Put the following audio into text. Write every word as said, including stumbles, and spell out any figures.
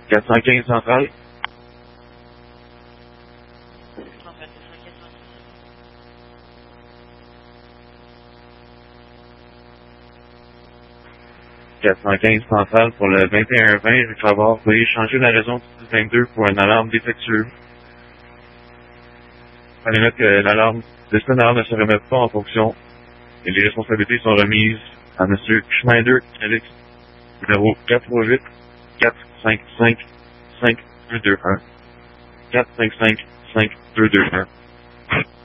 quatre cent quinze centrale. quatre cent quinze centrale pour le vingt et un vingt, je vais savoir, vous pouvez changer la raison du vingt-deux pour une alarme défectueuse. Prenez note que l'alarme, le système d'alarme ne se remet pas en fonction et les responsabilités sont remises à M. Schneider, Alex, numéro quatre trois huit, quatre cinq cinq, cinq deux deux un. quatre cinq cinq, cinq deux deux un.